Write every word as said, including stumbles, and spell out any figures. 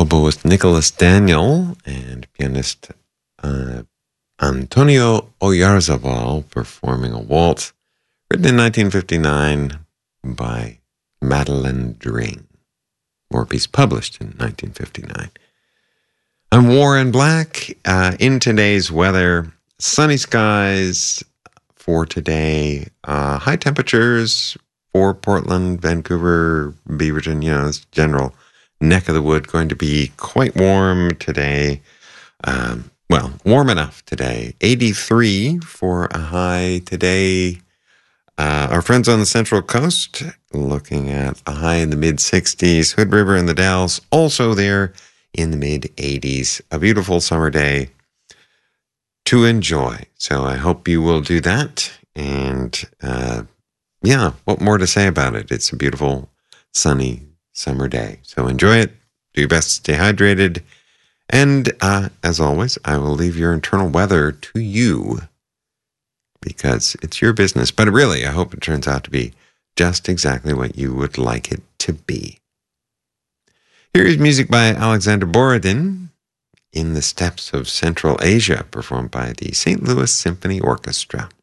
oboist Nicholas Daniel and pianist uh, Antonio Oyarzabal performing a waltz written in nineteen fifty-nine by Madeleine Dring, or a piece published in nineteen fifty-nine. I'm Warren Black. Uh, in today's weather, sunny skies for today, uh, high temperatures for Portland, Vancouver, Beaverton, you know, it's general neck of the wood, going to be quite warm today. Um, well, warm enough today. eighty-three for a high today. Uh, our friends on the Central Coast looking at a high in the mid sixties. Hood River and the Dalles also there in the mid eighties. A beautiful summer day to enjoy. So I hope you will do that. And uh, yeah, what more to say about it? It's a beautiful, sunny summer day. So enjoy it. Do your best to stay hydrated. And uh, as always, I will leave your internal weather to you because it's your business. But really, I hope it turns out to be just exactly what you would like it to be. Here is music by Alexander Borodin, In the Steppes of Central Asia, performed by the Saint Louis Symphony Orchestra.